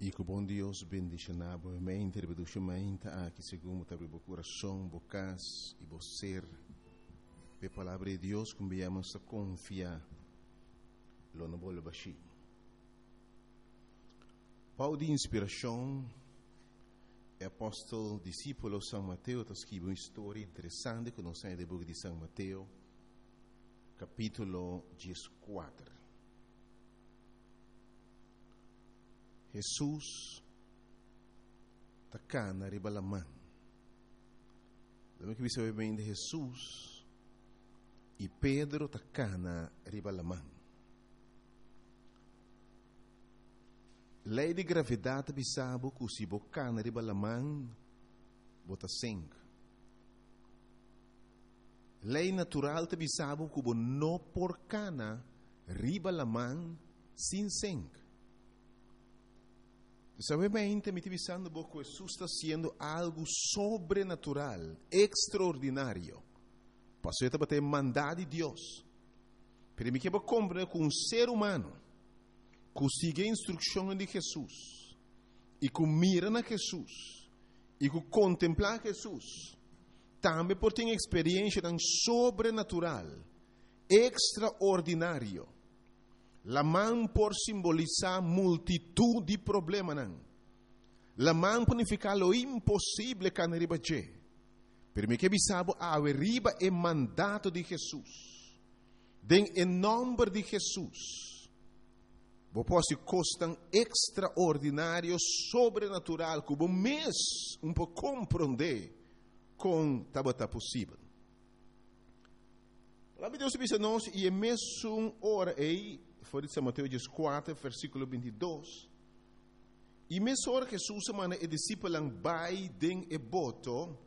E que o bom Deus bendiga na boa mente, rebeduche mente, aqui segundo abre o coração, bocas e você. A palavra de Deus, como viemos a confiar, lo não vou baixar. Paulo de inspiração, é apóstolo, discípulo de São Mateus, está escrevendo uma história interessante que nós temos no livro de São Mateus, capítulo 14. Jesus está cá na ribalamã. Lembra que você sabe bem de Jesus e Pedro está cá na ribalamã. Lei de gravidade bisabo que se boca na ribalamã bota sangue. Lei natural te bisabo que não por cana ribalamã sem sangue. Sabe bem, me pensando que Jesus está sendo algo sobrenatural, extraordinário. Passou a bater mandado de Deus. Para mim que eu compreendo que um ser humano que siga a instrução de Jesus e que mira na Jesus e que contempla Jesus, também por ter experiência tão sobrenatural, extraordinário. La mão por simbolizar multitud de problemas. La mão por significar o impossível que não riba je. Per me que bisabo a riba é mandato de Jesus. Em nome de Jesus. Vos posso costar extraordinário, sobrenatural, que vos mês um pouco compreender com tabata possível. La Deus diz nós e é mesmo hora aí. Foi de São Mateus 4, versículo 22. E mesmo hora que Jesus semana e discípulos vai den e boto,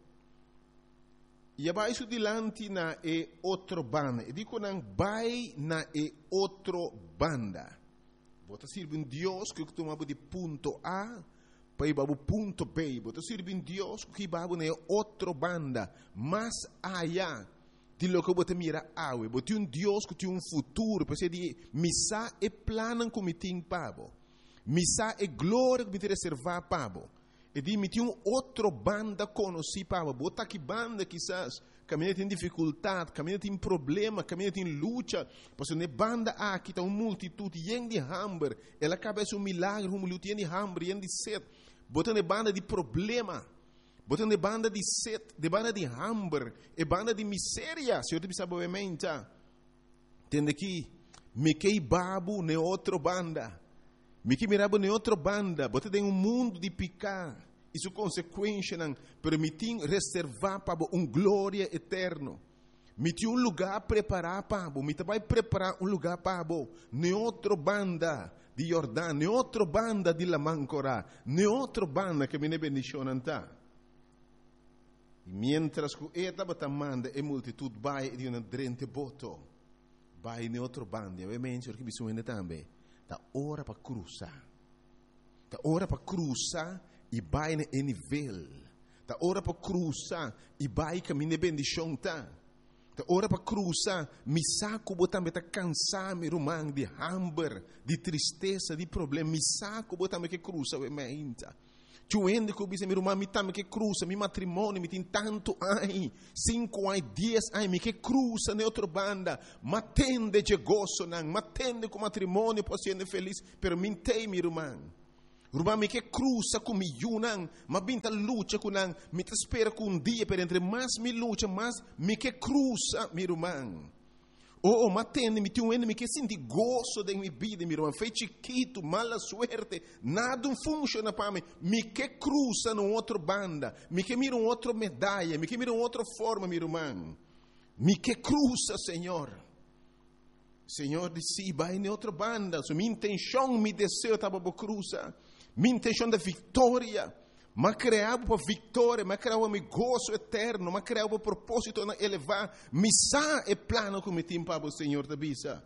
e vai su dilante na e outro banda. E dico nang vai na e outro banda. Bota sirve um Deus que tomava de ponto A para ir para o ponto B. Bota sirve um Deus que vai na outro banda, mais allá. De lo que você mira awe, você um Deus que tem um futuro, porque de missa é plano que me tem pabo, missa é glória que me tem reservar pabo, e de me tem outro banda conheci pabo, bota que banda quizás caminha tem dificuldade, caminha tem problema, caminha tem luta, porque ne banda aqui está uma multitude de hambre, ela cabeça um milagre, um luta de hambre, de sede, bota ne banda de problema. Botando de banda de sede, de banda de hambre, e banda de miséria. Se eu te pensava obviamente, tende aqui, me que babu ne outra banda, me que mirabo ne outra banda, botando em mundo de picar, isso consequência não permitir reservar para glória eterno. Me tinha lugar preparar para me vai preparar lugar para ne outra banda de Jordão, ne outra banda de Lamancora, ne outra banda que me ne bendicionam tá. Mientras que estava tamanda e multitud vai di una drente boto, vai in outro bando, ovviamente perché bisogna também, da ora para cruzar, da ora para cruzar e vai em nível, da ora para cruzar e vai caminho de bendição tá, da ora para cruzar, mi saco botambe tá cansar mi rumang de hambre, de tristeza, de problema, mi saco botambe que cruza ovviamente. Tuende que bisa mi rumah mi tam que cruza mi matrimônio mi tem tanto ai 5 ai 10 ai mi que cruza ne outra banda matende de gozo nan matende com matrimônio posso ser feliz per mintei mi rumah mi que cruza com mi yunan ma binta luta com nan mi te espera com dia per entre mais mi luta mais mi que cruza mi rumah. Oh, matende, me tem enemy que sente gozo de minha vida, meu irmão. Foi chiquito, mala suerte, nada funciona para mim. Me que cruza no outro banda, me que mira outra medalha, me que mira outra forma, meu irmão. Me que cruza, Senhor. Senhor disse, vai em outra banda. So, minha intenção, meu desejo estava para cruzar. Minha intenção da vitória. Mas criava para vitória, mas criava para gozo eterno, mas criava para propósito na elevar. Missa é plano que me tem para o Senhor da bisa.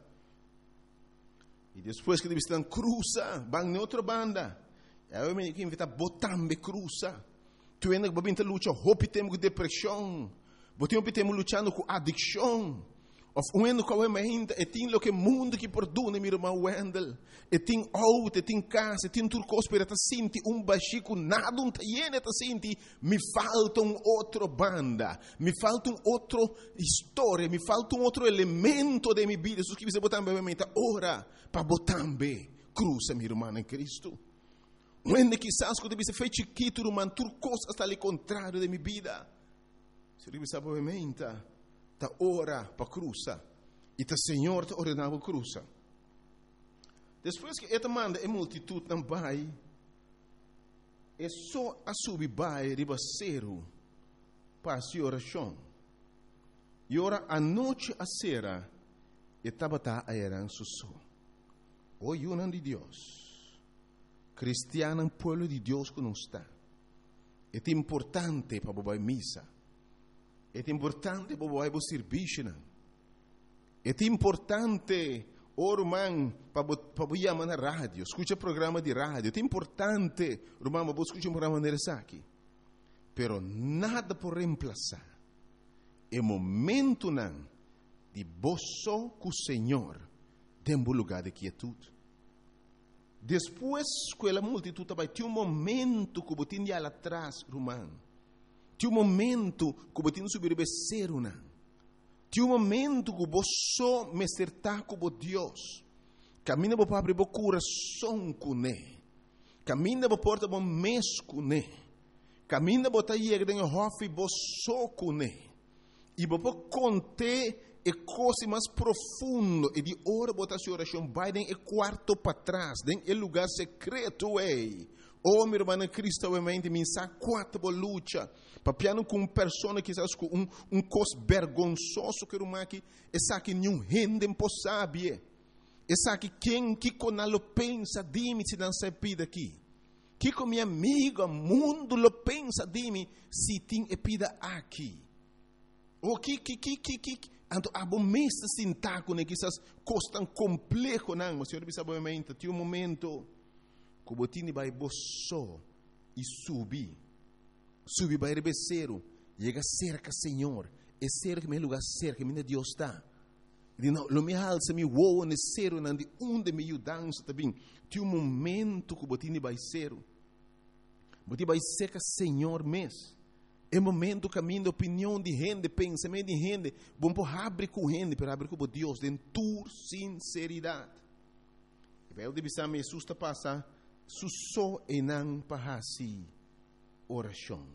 E depois que eles estão cruza, vão em outra banda. Eu me invito a botar me cruza. Tu ainda vai vir lutar, hope temos com depressão, temos lutando com adicção. Of wendo com a mente, e tem lo que mundo que perdona, meu irmão Wendel. E tem auto, e tem casa, e tem turcos para te sentir baxico, nada tiene te sentir. Me falta outra banda, me falta outra história, me falta outro elemento de minha vida. Isso que você botar na minha mente, ora, para botar bem, cruza, meu irmão em Cristo. Wende quizás quando você fez chiquito, irmão, turcos está ali contrário de minha vida. Se você sabe a minha mente, ta ora para cruza e ta Senhor te ordenava cruza. Depois que esta manda a multitud não vai, é só a subir vai ribaceiro para a oração. E ora a noite a sera e tabata a eran susso. O yunan de Deus, cristiano pueblo de Deus que não está. É importante para bobar missa. É importante para o serviço. É importante, irmão, para chamar na rádio. Escuta programa de rádio. É importante, irmão, para escutar um programa de aqui. Pero nada por reemplazar. É momento não de boço com o Senhor tem um lugar de quietude. Depois que a multitud vai ter momento que você tinha lá atrás, irmão. Tinha momento que você tinha subir o becerro, não. Tinha momento que você me acertar com Deus. Camina para abrir o coração com Ele. Camina para porta o mês com Ele. Camina para ir dentro do hof e você com Ele. E para contar a coisa mais profunda e de hora botar sua oração vai dentro do quarto para trás, dentro do lugar secreto, ei. Oh, meu irmão, Cristo, obviamente, me sabe quatro luta. Papiano com uma pessoa que está com cos vergonzoso que uma que essa que nenhum rende impossível. Essa que quem que com lo pensa de mim se não se pida aqui. Que com minha amiga mundo lo pensa de mim se tem pida aqui. O que ando abomesta sintaco né que essas coisas tão complexo não, mas senhor sabe obviamente, tem momento que o tini vai boço e subir vai rebeceiro, chega cerca Senhor, é cerca meu lugar cerca minha Deus está. E não, lo me alça me voa necessário não de onde me dança também. Tem momento que o tini vai ser, você vai cerca Senhor mês. É momento caminho de opinião de gente, pensamento de gente, bom para abrir com gente, para abrir com Deus, de tua sinceridade. E vai o divisar me susta passar susso e não para si oração.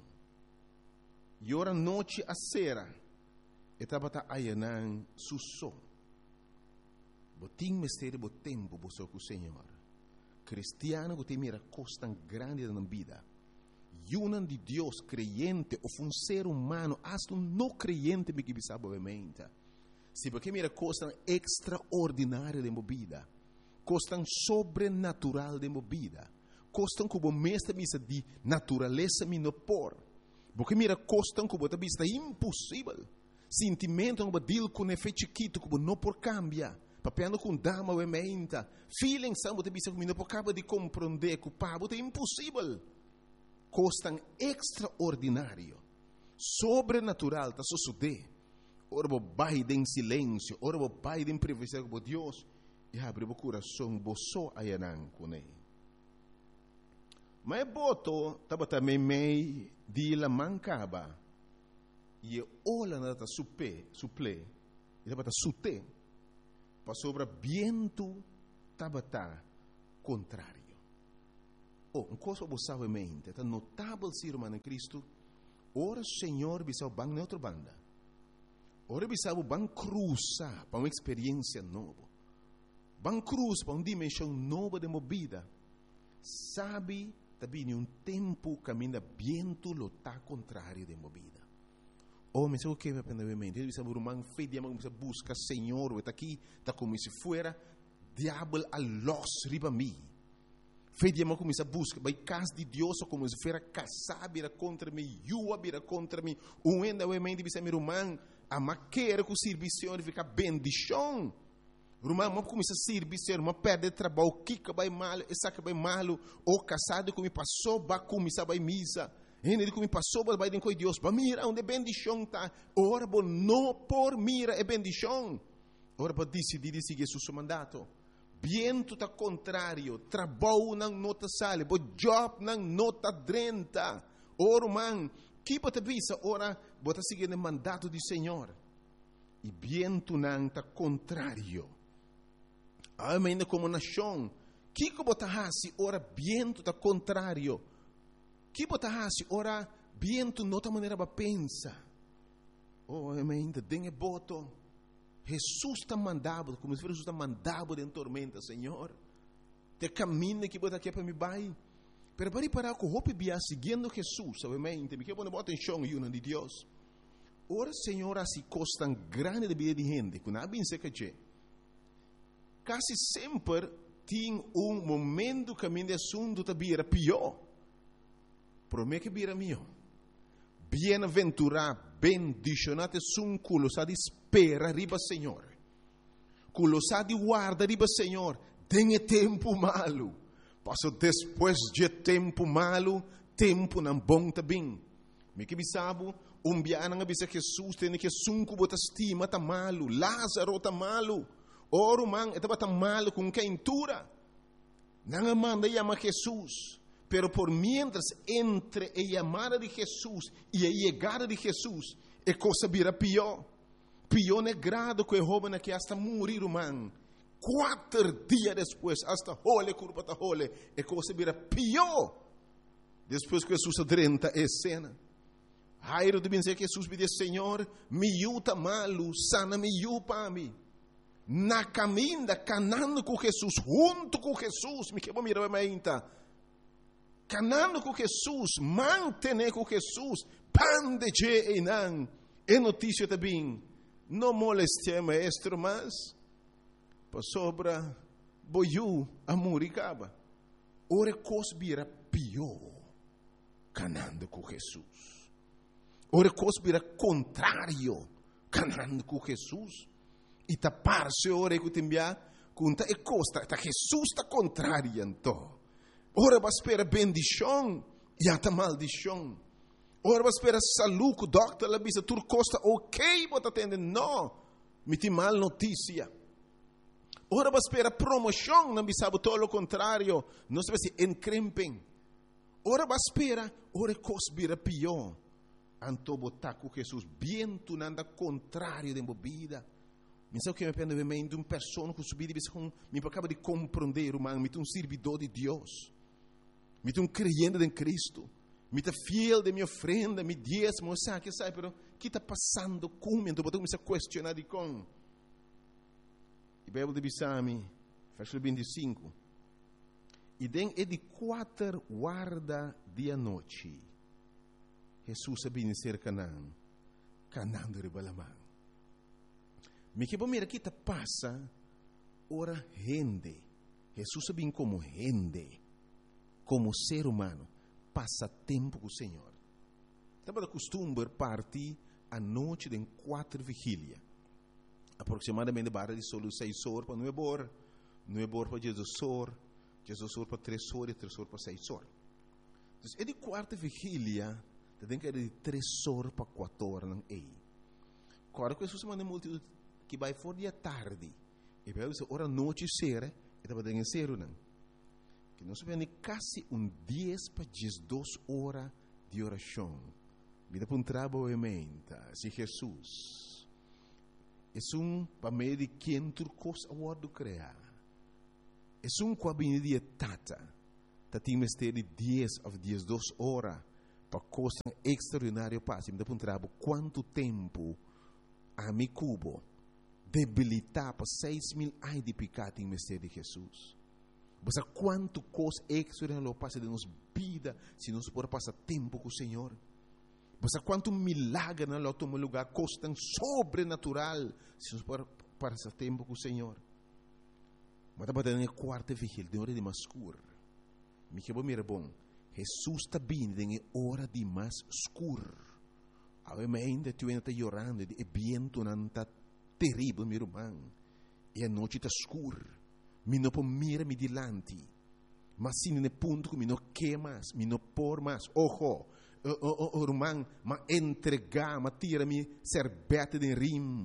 E ora noite a sera, estava tá ayanan susso. Botim mistério bo tempo bo com o Senhor. Cristiano que tem mira costa grande na vida. Yunan de Deus creyente ou um ser humano, hasta um não creyente me que sabe obviamente. Se porque mira costa extraordinária de movida. Costam sobrenatural de movida. Costam como mestre misa de natureza minopor. Porque mira costam como vista impossível. Sentimento como deal com efeito chiquito como não por cambia. Papiando com dama ou emenda. Feeling são de vista como não por cabo de compreender que o pabo é impossível. Costam extraordinário. Sobrenatural tá suceder. Ora vai em silêncio, ora vai em privacidade com Deus. E abre o coração, boço ayanan com ele. Mas boto, estava também meio de la mancaba. E olha na suple, e estava sute. Para sobre viento, estava contrário. Uma coisa que você sabe em mente, é notável ser humano em Cristo. Ora, Senhor, bisau bang na outra banda. Ora, bisau bang cruza para uma experiência nova. Bang cruz para uma dimensão nova de movida. Sabe, também um tempo caminha viento lo tá contrário de movida. Mas o que vai aprender em mente? Ele sabe, irmão, fé de amor, você busca Senhor, está aqui, está como se fuera diabo a los riba mim. Fé de amor começa a buscar, vai casa de Deus, como se fuera casar, vira contra mim, yua, vira contra mim. Ainda o mente diz, meu irmão, a maquera com o serviço de ficar bendição. Irmão, não começa a servir, irmão, perde trabalho, kika vai mal, essa que vai mal, ou casado que me passou, vai começar vai misa. Ele que me passou, vai dentro de Deus, vai mira onde bendição tá. Ora, não por mira é bendição. ora para decidir seguir seu mandato. Viento tá contrário, trabalho não nota sale, bo job não nota 30. Ora, man, que bota visa, ora, bota seguir o mandato do Senhor. E viento não tá contrário. Ainda como nação, que bota hasi, ora, viento tá contrário. Que bota hasi, ora, viento nota maneira para pensar. Oh, ainda tem boto. Jesus está mandado, como se Jesus está mandado em tormenta, Senhor. Te caminho que bota aqui para me vai. Pero para parar com roupa bia seguindo Jesus, obviamente, me quero botar atenção e uma de Deus. Ora, Senhor, assim costam grande de vida de gente, que não bem se que quase sempre tem momento que a minha assunto está bira pior. Promete que bira melhor. Bem-aventurado, bendicionado sun culo sa di spera riba Senhor. Culo sa di guarda riba Senhor. Tem tempo malo. Passo depois de tempo malo, tempo não bom também. Me que bisabo, biana nga bisa Jesus tem que sunku bota estima tá malo, Lázaro tá malo. Oro man, etaba tá malo com quentura. Não manda chama Jesus. Pero por mientras entre a llamada de Jesús y a llegada de Jesús, a cosa vira pior. Pior é grado que o joven que hasta morir, man. 4 dias depois, hasta hole, curva ta hole, a cosa vira pior. Depois que Jesus adrenta a cena. Jairo de dizer que Jesus me diz, Senhor, me yuta malo, sana me yu para mim. Na caminha, canando com Jesus, junto com Jesus, me quebra mira ainda. Canando com Jesus, manter com Jesus, pande de enan, é notícia também. Não moleste maestro, mas para sobra boiu a muricaba. Ora cosbira pior, canando com Jesus. Ora cosbira contrário, canando com Jesus. E tapar-se ora que timbia, conta e costa, tá Jesus tá contrário então. Ora vai esperar bendição e até maldição. Ora vai esperar saúde, o doctor lá bisa tur costa ok, bota atende não, me tem mal notícia. Ora vai esperar promoção, não bisa todo o contrário, não se vai se encrempem. Ora vai esperar, ora cosbira pior. Anto botar com Jesus, viento nada contrário de bebida. Me sabe que me pende de uma pessoa que subir e me acaba de compreender, humano, me tem servidor de Deus. Me tem creyente em Cristo. Me tem fiel de minha ofrenda, me diezmo, sabe que sai, pero que está passando comigo? Então, botou me a questionar de com. E Bíblia de Bisami, versículo 25. E den é de 4 guarda de noite. Jesus sabia ser Canaã, Canaã de Ribalamã. Me que bom mira que está passa, ora rende. Jesus sabia como rende. Como ser humano, passa tempo com o Senhor. Estava de costume partir à noite de 4 vigília. Aproximadamente barra de solo 6 horas para 9 horas, 9 horas para 16 horas, 16 horas para 3 horas e 3 horas para 6 horas. Então, é de 4 vigília, tem que ir de 3 horas para 4 horas. Não é. Agora, que Jesus manda multidão que vai fora de tarde, e vai dizer, hora noite será, e estava dentro de ser, não? Que nós vemos quase 10 para 12 horas de oração. Vida para um trabalho, se Jesus é para meio de quem tu costa o do criar. É com a bem de tata. Tem mistério de 10 a 12 horas para coisa extraordinária passe. Vida para um trabalho, quanto tempo a mi cubo debilitar para 6.000 anos de pecado em mistério de Jesus. Você quanto coisa extraordinária passa de nossa vida se nós podemos passar tempo com o Senhor. Você quanto milagre na nosso lugar coisa sobrenatural se nós podemos passar tempo com o Senhor. Mas estava na quarta vigília, de hora de mais escuro. Me que mira bom. Jesus está vindo em hora de mais escuro. Ainda tu ainda está chorando, e viento não está terrível, meu irmão. E a noite está escura. Me não pode mirar-me delante. Mas sim, no ponto que me não quer mais, me não por mais. Ojo, irmão, mas entregar, mas tira-me serbete de rim.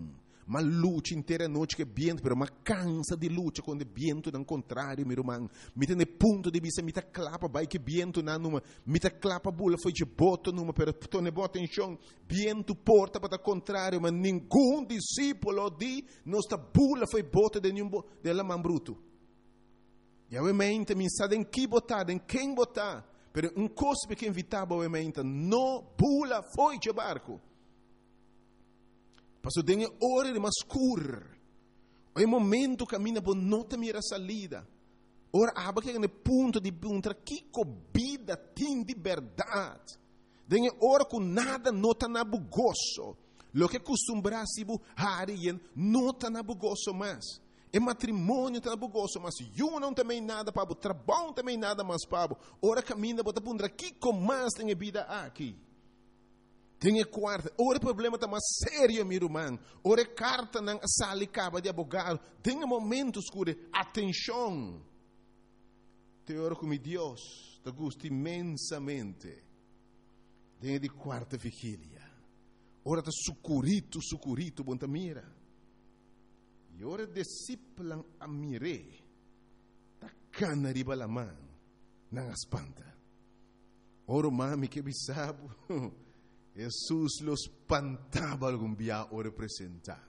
ma luta inteira noite que viento, pero ma cansa de luta quando viento não contrário, meu irmão. Me tem ponto de vista, me tá clapa, vai que viento na numa, me tá clapa bula foi de boto numa, pero tone bota em chão, viento porta para contrário, mas nenhum discípulo de nossa bula foi bota de nenhum dela man bruto. E obviamente me sabe em que botar, em quem botar, pero um cospe que invitava obviamente, no bula foi de barco. Passou dengue hora de mascur. O momento caminha por nota mira salida. Ora aba que é ponto de punta que vida tem de verdade. Dengue hora com nada nota na bugoso. Lo que costumbra se bu harien nota na bugoso mais. E matrimônio tá na bugoso, mas eu não também nada para o trabalho também nada mais para. Ora caminha bota punta que mais tem vida aqui. Tem quarta, ora problema está mais sério, meu irmão. Ora carta não sale caba de advogado. Tem momentos que atenção. Te oro com Deus, te gusta imensamente. Tem de quarta vigília. Ora está sucurito, bonta mira. E ora disciplan a mire. Ta cana riba la mão, não espanta. Ora mami que bisabo. Jesus los espantava algum dia o representar.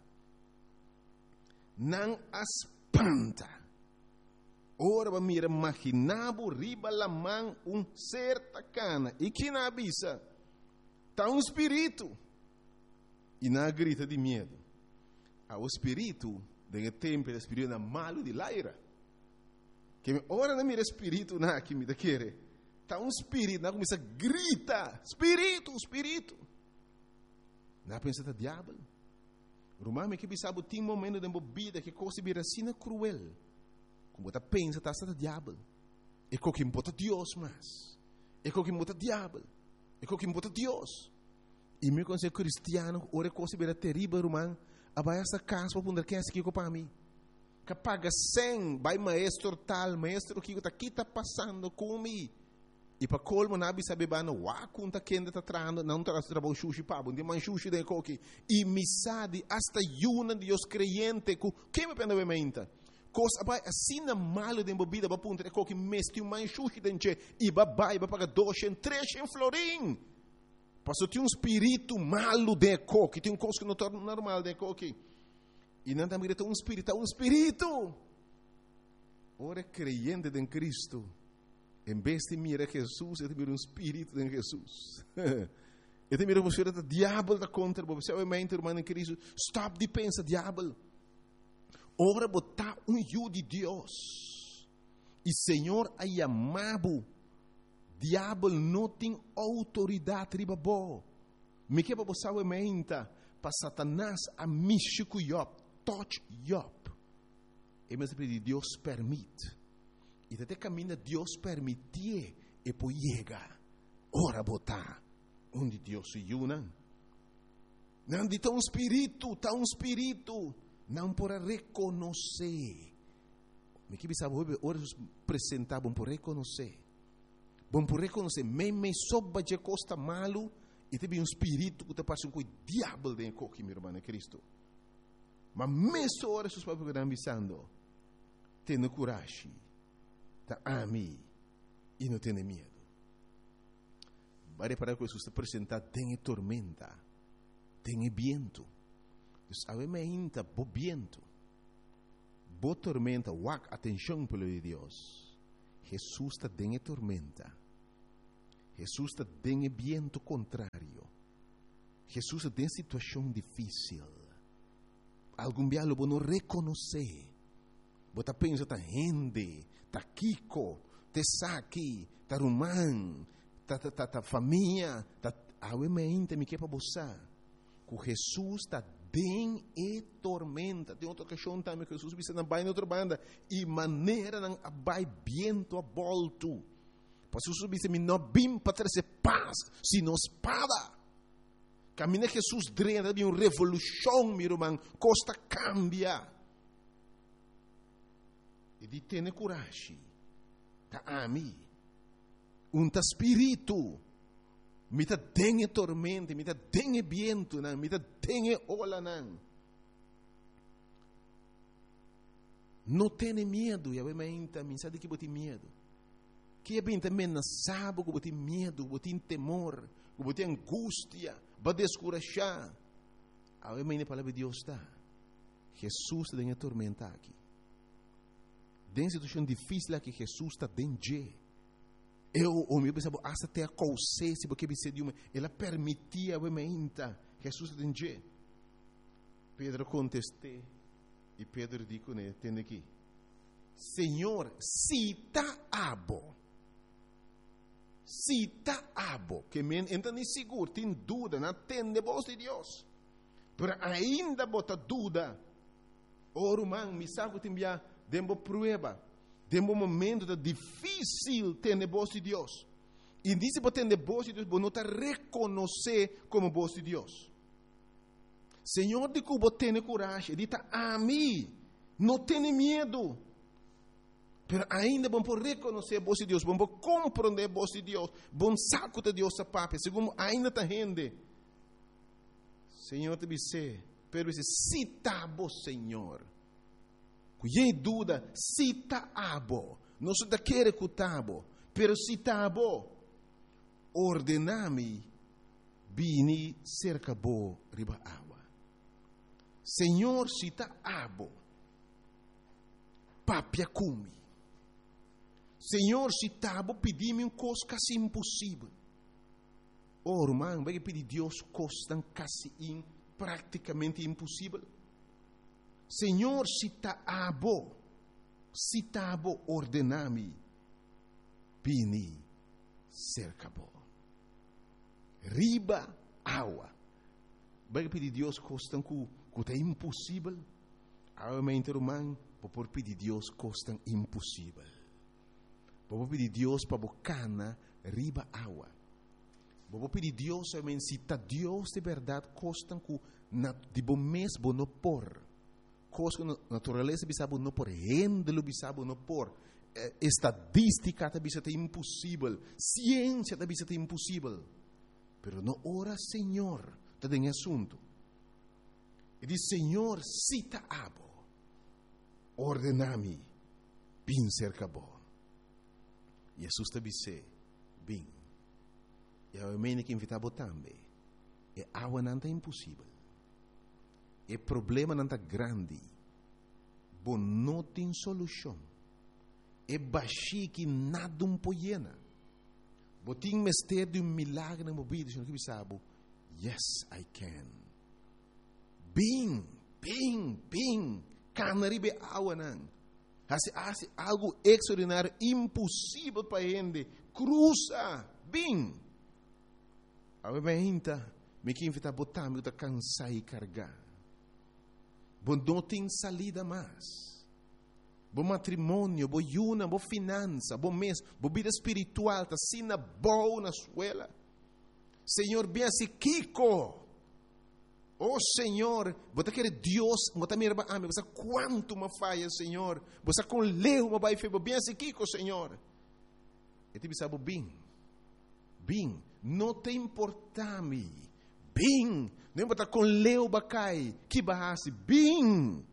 Não espanta. Ora va mira imaginavo riba la mão certa cana. E que na avisa? Tá espírito. E na grita de medo. O espírito, de tempo, o espírito é malo de laira. Que ora não mira espírito na que me da querer. Está espírito, não começa a gritar, espírito. Não pensa que é diabo. Romame que sabe tem momento de bebida que coisa vira assim cruel. Como você pensa que está diabo. É o que importa Deus mais. É o que importa diabo. É o que importa Deus. E meu conselho cristiano, ora coisa vira terrível, romano. Abai essa casa para poder quem é que para mim. Que paga 100, vai maestro tal, maestro que está passando comigo. E para colmo nabi sabe bana wa kunta kenda ta trando não traz trabalho sushi pabo de man sushi de coque e misade hasta yuna de os creyente ku que me pena bementa coisa vai assim na malo de bebida ba punta coque mesti um man sushi denche e ba paga 200 300 florim passou tem espírito malo de coque tem coisa que não torna normal de coque e não também tem espírito ora creyente em Cristo. Em vez de mirar Jesus, eu miro espírito de Jesus. Eu miro você o diabo da contra você. Obviamente, irmão em Cristo, stop de pensar diabo. Ora botar eu de Deus. E Senhor a chamado. Diabo não tem autoridade riba bo. Me que para você obviamente para Satanás a mexer com Job, touch Job. E mas Deus permite. E até caminha Deus permitir e depois chega. Ora botar onde Deus se une. Não de tão espírito. Não por reconhecer. Me que sabe ora apresentar bom por reconhecer. Bom por reconhecer. Me soba de costa malo e tem um espírito que te passa com o diabo dentro de meu irmão Cristo. Mas mesmo ora seus papéis que estão avisando. Tenha coragem. Tá ami e não tem medo. Vai para que Jesus te apresentar tem tormenta, tem viento. Sabe me inta bo viento, bo tormenta, wak atenção pelo de Deus. Jesus está tem tormenta. Jesus está tem viento contrário. Jesus tem situação difícil. Algum dia lo não reconhecer. Bota pensa tá rende. Ta Kiko, te Saki, ta Rumán, ta família, ta obviamente me que para você. Que Jesus está bem e tormenta. Tem outra questão também que Jesus disse na baia outra banda e maneira não vai viento a volto. Para Jesus disse me não bim para trazer paz, sino espada. Caminha Jesus drena de uma revolução, meu irmão, costa cambia. E de ter coragem. Tá ami. Ta espírito. Me tá dengue tormenta, me tá dengue viento, me tá dengue ola não. Não tenha medo, eu também sabe que você tem medo. Que bem também não sabe que você tem medo, você tem temor, você tem angústia, vai descorajar. A palavra de Deus está. Jesus está em tormenta aqui. Tem situação difícil aqui, Jesus está dentro. O meu pensava, até a consciência, porque ela permitia, Jesus está dentro. Pedro contestou, e Pedro disse, entende aqui, Senhor, se está abo, que men entende seguro, tem dúvida, não atende a voz de Deus, mas ainda bota dúvida, irmão, me sabe que tem uma prova, tem um momento difícil ter a voz de Deus, e diz que ter a voz de Deus, você não está reconhecer como voz de Deus. Senhor, de que você tem coragem, diz a mim, não tenha medo, mas ainda vamos reconhecer a voz de Deus, vamos compreender a voz de Deus, vamos saco de Deus a papai, segundo ainda está rende. Senhor, te disse, pero se está bom, Senhor, que dúvida, se está bom, não se quer que está bom, pero se está bom, ordename, vini cerca bo riba água. Senhor, se está abo, papia cumi. Senhor, se está abo, pedi-me coisa quase impossível. Irmão, vai pedir Deus coisa quase praticamente impossível. Senhor, se está abo, ordename, vini cerca bo. Riba água. Vai pedir Deus coisa que é impossível, realmente, irmão, vou pedir Deus coisa impossível. Vou pedir Deus para bocana riba água. Vou pedir Deus, realmente, se está Deus de verdade, coisa que de bom mês vou não pôr. Coisa que natureza bisabo não pôr, rendelo bisabo não pôr. Estadística também é impossível, ciência também é impossível. Pero não ora, Senhor, está em assunto. E diz, Senhor, se está abo, ordename, bem cerca bo. Jesus te disse, bem. E a mim que invitava também. E água não é impossível. E problema não é grande. Bom, não tem solução. E baixi que nada pode. Bom, tem mistério de milagre na minha vida. Senhor, que sabe? Yes, I can. Bem. Canaribe água não. Hace algo extraordinário, impossível para ele. Cruza, bem. Obviamente, me que invitar a botar, me cansar e carregar. Bom, não tem salida mais. Bom matrimônio, bom yuna, bom finança, bom mês, bom vida espiritual, está sendo boa na escola. Senhor, bem assim, Kiko. Oh Senhor, você quer Deus, você me ama, você quanto me falha, Senhor. Você com leu, me vai fazer bem assim, Kiko, Senhor. E te sabe bem, não te importa-me, bem, não importa com leu, bacai, que barrasse, bem.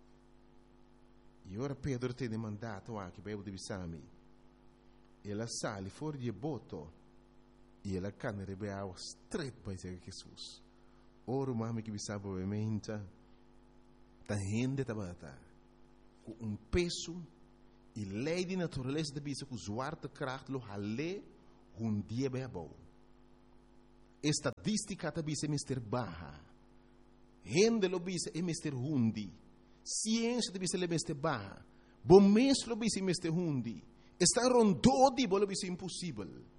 E ora Pedro te demandato aqui, para eu te bisami. Ela sale fora de boto, e ela cana rebe água straight para Jesus. Ora, mami que bisaba obviamente, ta rende tabata, com peso e lei de natureza de bisa com zwarte kracht lo hale dia bem bom. Estatística de bisa é mister baja, rende lo bisa é mister hundi, ciência de bisa é mister baja, bom mês lo bisa é mister hundi, está rondodi lo bisa impossível.